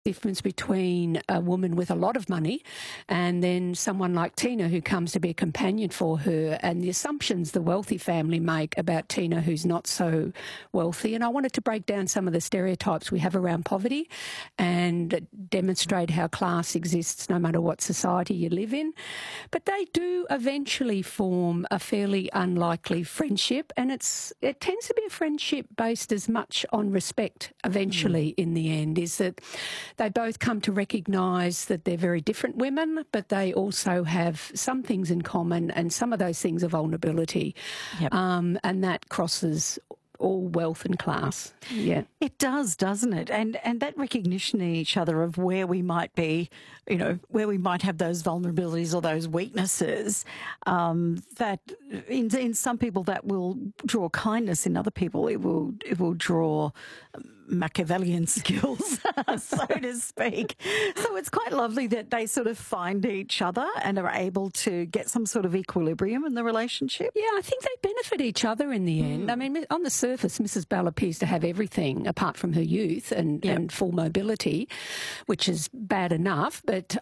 difference between a woman with a lot of money and then someone like Tina who comes to be a companion for her, and the assumptions the wealthy family make about Tina who's not so wealthy. And I wanted to break down some of the stereotypes we have around poverty and demonstrate how class exists no matter what society you live in. But they do eventually form a fairly unlikely friendship, and it tends to be a friendship based as much on respect eventually in the end, is that they both come to recognise that they're very different women, but they also have some things in common, and some of those things are vulnerability. Yep. And that crosses all wealth and class. Yeah. It does, doesn't it? And that recognition in each other of where we might be, you know, where we might have those vulnerabilities or those weaknesses, that in some people that will draw kindness, in other people it will draw Machiavellian skills, so to speak. So it's quite lovely that they sort of find each other and are able to get some sort of equilibrium in the relationship. Yeah, I think they benefit each other in the end. I mean, on the surface, Mrs. Bell appears to have everything apart from her youth and full mobility, which is bad enough. But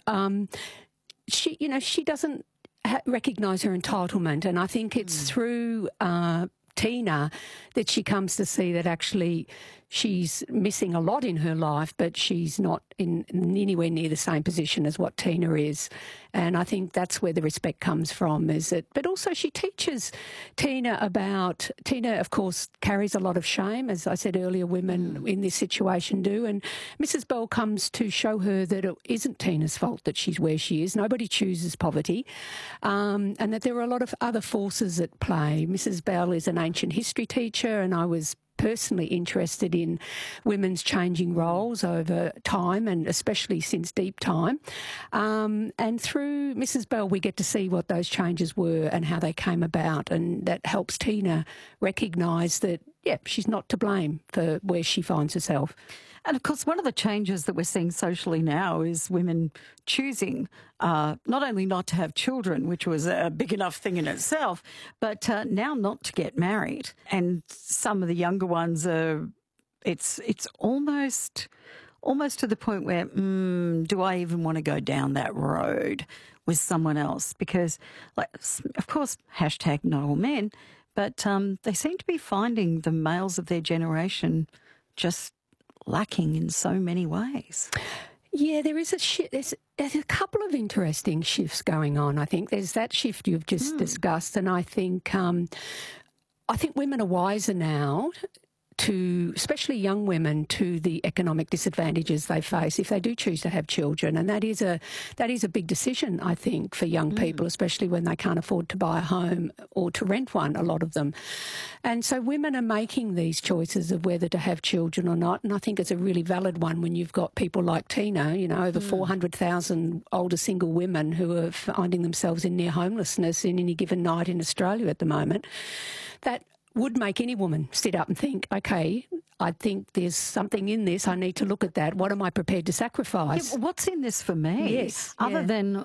she doesn't recognise her entitlement, and I think it's through Tina that she comes to see that actually she's missing a lot in her life, but she's not in anywhere near the same position as what Tina is. And I think that's where the respect comes from, is it? But also she teaches Tina, of course, carries a lot of shame. As I said earlier, women in this situation do. And Mrs. Bell comes to show her that it isn't Tina's fault that she's where she is. Nobody chooses poverty. And that there are a lot of other forces at play. Mrs. Bell is an ancient history teacher, and I was personally interested in women's changing roles over time, and especially since deep time. And through Mrs. Bell, we get to see what those changes were and how they came about, and that helps Tina recognise that, she's not to blame for where she finds herself. And of course, one of the changes that we're seeing socially now is women choosing not only not to have children, which was a big enough thing in itself, but now not to get married. And some of the younger ones it's almost to the point where, do I even want to go down that road with someone else? Because, of course, hashtag not all men, but they seem to be finding the males of their generation just lacking in so many ways. Yeah, there's a couple of interesting shifts going on. I think there's that shift you've just discussed, and I think women are wiser now to, especially young women, to the economic disadvantages they face if they do choose to have children. And that is a big decision, I think, for young people, especially when they can't afford to buy a home or to rent one, a lot of them. And so women are making these choices of whether to have children or not. And I think it's a really valid one when you've got people like Tina, over 400,000 older single women who are finding themselves in near homelessness in any given night in Australia at the moment. That would make any woman sit up and think, okay, I think there's something in this. I need to look at that. What am I prepared to sacrifice? Yeah, what's in this for me? Yes. Other than,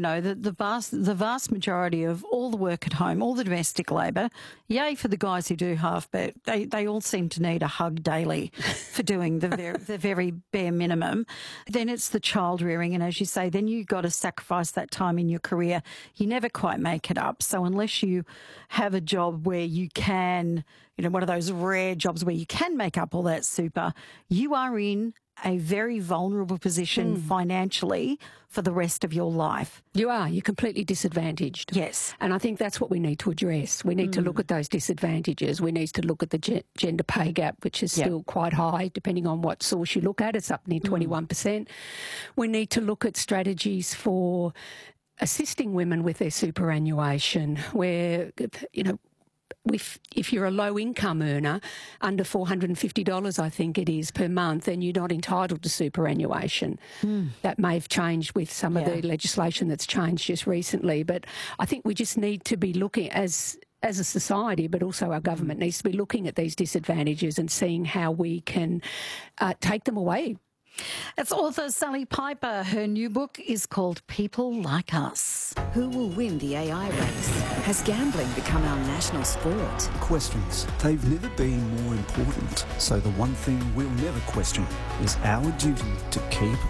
the vast majority of all the work at home, all the domestic labour, yay for the guys who do half, but they all seem to need a hug daily for doing the very bare minimum. Then it's the child rearing, and as you say, then you've got to sacrifice that time in your career. You never quite make it up. So unless you have a job where you can, one of those rare jobs where you can make up all that super, you are in a very vulnerable position financially for the rest of your life. You are. You're completely disadvantaged. Yes. And I think that's what we need to address. We need to look at those disadvantages. We need to look at the gender pay gap, which is still quite high, depending on what source you look at. It's up near 21%. We need to look at strategies for assisting women with their superannuation, where, if you're a low-income earner, under $450, I think it is, per month, then you're not entitled to superannuation. That may have changed with some of the legislation that's changed just recently. But I think we just need to be looking, as a society, but also our government needs to be looking at these disadvantages and seeing how we can take them away. It's author Sally Piper. Her new book is called People Like Us. Who will win the AI race? Has gambling become our national sport? Questions. They've never been more important. So the one thing we'll never question is our duty to keep